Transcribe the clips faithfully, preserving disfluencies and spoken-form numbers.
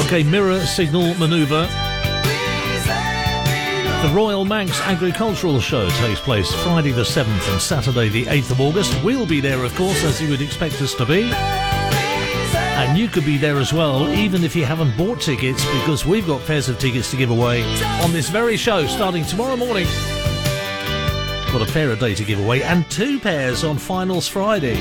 OK, mirror signal manoeuvre. The Royal Manx Agricultural Show takes place Friday the seventh and Saturday the eighth of August. We'll be there, of course, as you would expect us to be. And you could be there as well, even if you haven't bought tickets, because we've got pairs of tickets to give away on this very show starting tomorrow morning. Got a pair a day to give away and two pairs on Finals Friday.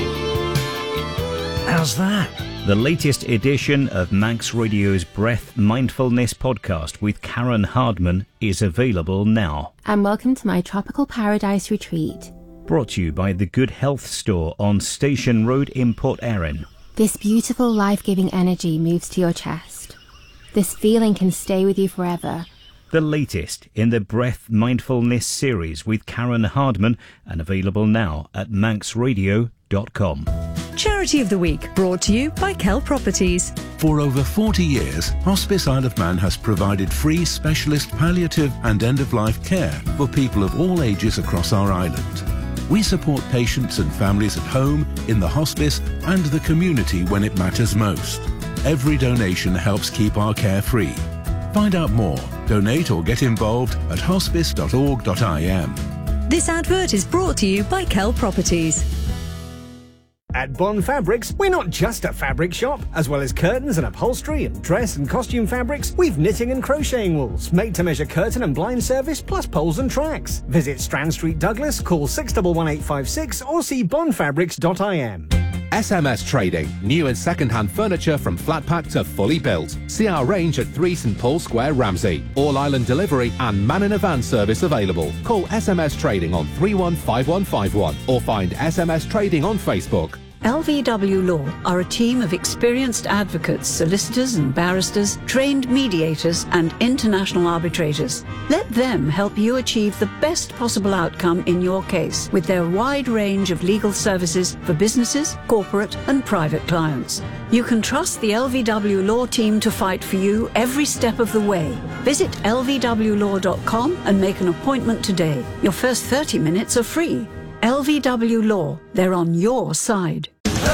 How's that? The latest edition of Manx Radio's Breath Mindfulness podcast with Karen Hardman is available now. And welcome to my Tropical Paradise retreat. Brought to you by the Good Health Store on Station Road in Port Erin. This beautiful life-giving energy moves to your chest. This feeling can stay with you forever. The latest in the Breath Mindfulness series with Karen Hardman and available now at manx radio dot com. Charity of the Week, brought to you by Kell Properties. For over forty years, Hospice Isle of Man has provided free specialist palliative and end-of-life care for people of all ages across our island. We support patients and families at home, in the hospice and the community when it matters most. Every donation helps keep our care free. Find out more, donate or get involved at hospice dot org dot I m. This advert is brought to you by Kell Properties. At Bond Fabrics, we're not just a fabric shop. As well as curtains and upholstery and dress and costume fabrics, we've knitting and crocheting wools, made-to-measure curtain and blind service, plus poles and tracks. Visit Strand Street, Douglas, call six one one eight five six or see bond fabrics dot I m. S M S Trading. New and second-hand furniture from flat pack to fully built. See our range at three St Paul Square, Ramsey. All-island delivery and man-in-a-van service available. Call S M S Trading on three one five one five one or find S M S Trading on Facebook. L V W Law are a team of experienced advocates, solicitors and barristers, trained mediators and international arbitrators. Let them help you achieve the best possible outcome in your case with their wide range of legal services for businesses, corporate and private clients. You can trust the L V W Law team to fight for you every step of the way. Visit L V W law dot com and make an appointment today. Your first thirty minutes are free. L V W Law, they're on your side.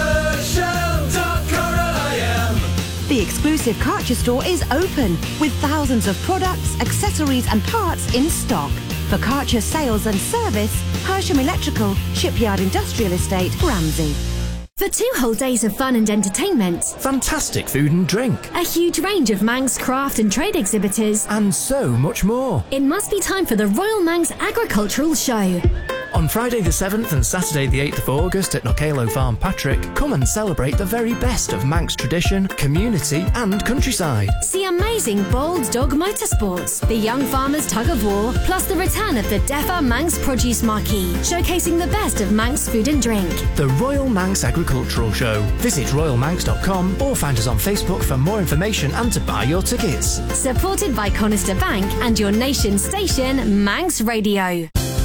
The exclusive Karcher store is open with thousands of products, accessories and parts in stock. For Karcher sales and service, Hersham Electrical, Shipyard Industrial Estate, Ramsey. For two whole days of fun and entertainment, fantastic food and drink, a huge range of Manx craft and trade exhibitors, and so much more, it must be time for the Royal Manx Agricultural Show. On Friday the seventh and Saturday the eighth of August at Knockalo Farm Patrick, come and celebrate the very best of Manx tradition, community and countryside. See amazing bold dog motorsports, the young farmers tug of war, plus the return of the DEFA Manx Produce Marquee, showcasing the best of Manx food and drink. The Royal Manx Agricultural Show. Visit royal manx dot com or find us on Facebook for more information and to buy your tickets. Supported by Conister Bank and your nation station, Manx Radio.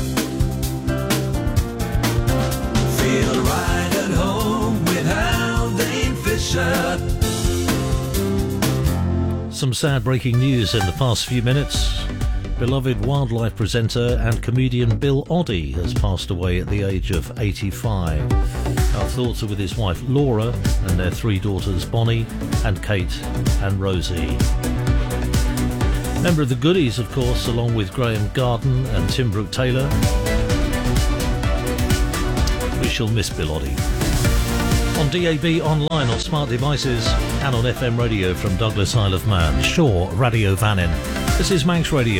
Feel right at home with Haldane Fisher. Some sad breaking news in the past few minutes. Beloved wildlife presenter and comedian Bill Oddie has passed away at the age of eighty-five. Our thoughts are with his wife Laura and their three daughters Bonnie and Kate and Rosie. Member of the Goodies, of course, along with Graham Garden and Tim Brooke Taylor. We shall miss Bill Oddie. On D A B, online, on smart devices and on F M radio from Douglas, Isle of Man. Shaw, Radio Vannin. This is Manx Radio.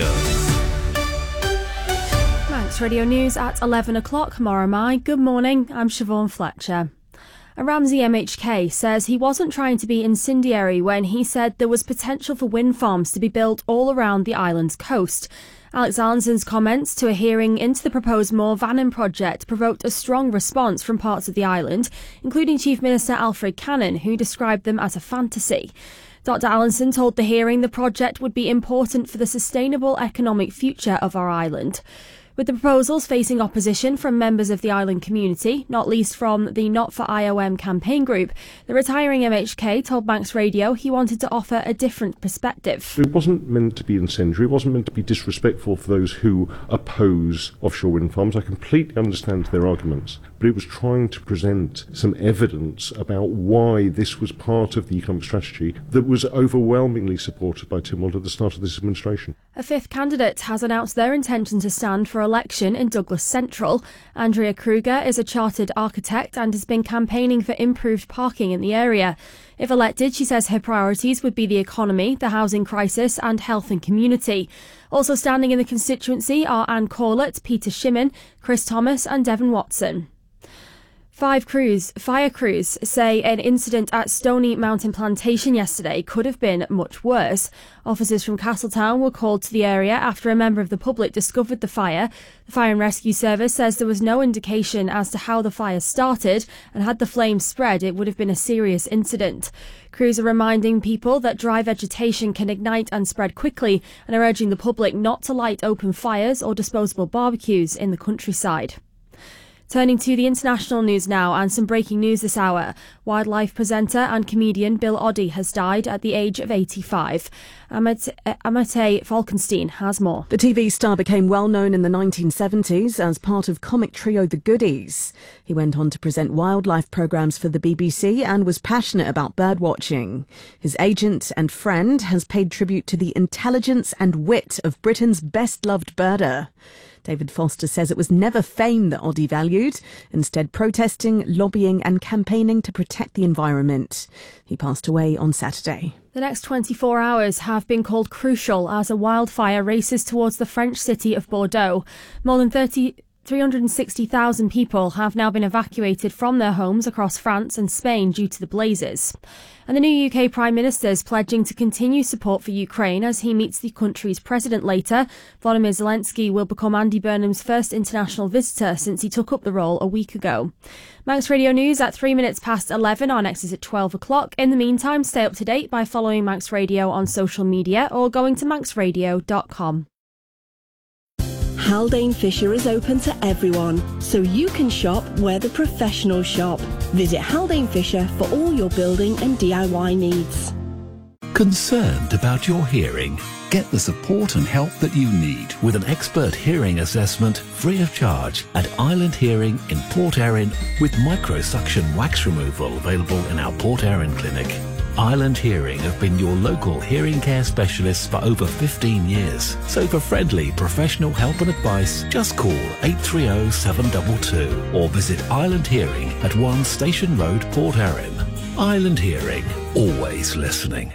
Manx Radio News at eleven o'clock. Moramai. Good morning, I'm Siobhan Fletcher. A Ramsey M H K says he wasn't trying to be incendiary when he said there was potential for wind farms to be built all around the island's coast. Alex Allinson's comments to a hearing into the proposed Moor Vannin project provoked a strong response from parts of the island, including Chief Minister Alfred Cannon, who described them as a fantasy. Doctor Allinson told the hearing the project would be important for the sustainable economic future of our island. With the proposals facing opposition from members of the island community, not least from the Not for I O M campaign group, the retiring M H K told Manx Radio he wanted to offer a different perspective. It wasn't meant to be incendiary, it wasn't meant to be disrespectful for those who oppose offshore wind farms. I completely understand their arguments. but it was trying to present some evidence about why this was part of the economic strategy that was overwhelmingly supported by Tynwald at the start of this administration. A fifth candidate has announced their intention to stand for election in Douglas Central. Andrea Kruger is a chartered architect and has been campaigning for improved parking in the area. If elected, she says her priorities would be the economy, the housing crisis and health and community. Also standing in the constituency are Anne Corlett, Peter Shimmin, Chris Thomas and Devon Watson. Five crews, fire crews say an incident at Stony Mountain Plantation yesterday could have been much worse. Officers from Castletown were called to the area after a member of the public discovered the fire. The Fire and Rescue Service says there was no indication as to how the fire started, and had the flames spread, it would have been a serious incident. Crews are reminding people that dry vegetation can ignite and spread quickly, and are urging the public not to light open fires or disposable barbecues in the countryside. Turning to the international news now, and some breaking news this hour. Wildlife presenter and comedian Bill Oddie has died at the age of eighty-five. Amate, Amate Falkenstein has more. The T V star became well known in the nineteen seventies as part of comic trio The Goodies. He went on to present wildlife programmes for the B B C and was passionate about birdwatching. His agent and friend has paid tribute to the intelligence and wit of Britain's best-loved birder. David Foster says it was never fame that Oddie valued, instead protesting, lobbying and campaigning to protect the environment. He passed away on Saturday. The next twenty-four hours have been called crucial as a wildfire races towards the French city of Bordeaux. More than thirty three hundred sixty thousand people have now been evacuated from their homes across France and Spain due to the blazes. And the new U K Prime Minister is pledging to continue support for Ukraine as he meets the country's president later. Volodymyr Zelensky will become Andy Burnham's first international visitor since he took up the role a week ago. Manx Radio News at three minutes past eleven. Our next is at twelve o'clock. In the meantime, stay up to date by following Manx Radio on social media or going to manx radio dot com. Haldane Fisher is open to everyone, so you can shop where the professionals shop. Visit Haldane Fisher for all your building and D I Y needs. Concerned about your hearing? Get the support and help that you need with an expert hearing assessment free of charge at Island Hearing in Port Erin with microsuction wax removal available in our Port Erin clinic. Island Hearing have been your local hearing care specialists for over fifteen years. So for friendly professional help and advice, just call eight three zero seven two two or visit Island Hearing at one Station Road, Port Erin. Island Hearing, always listening.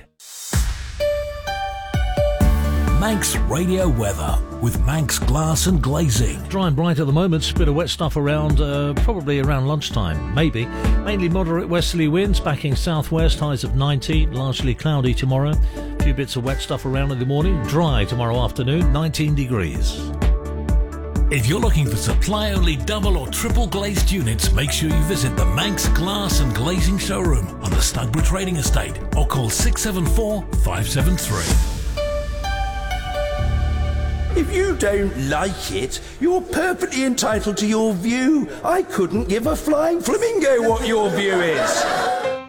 Manx Radio weather with Manx Glass and Glazing. Dry and bright at the moment, bit of wet stuff around, uh, probably around lunchtime, maybe. Mainly moderate westerly winds, backing southwest, highs of nineteen, largely cloudy tomorrow. A few bits of wet stuff around in the morning, dry tomorrow afternoon, nineteen degrees. If you're looking for supply-only double or triple glazed units, make sure you visit the Manx Glass and Glazing showroom on the Stugborough Trading Estate or call six seven four, five seven three. If you don't like it, you're perfectly entitled to your view. I couldn't give a flying flamingo what your view is.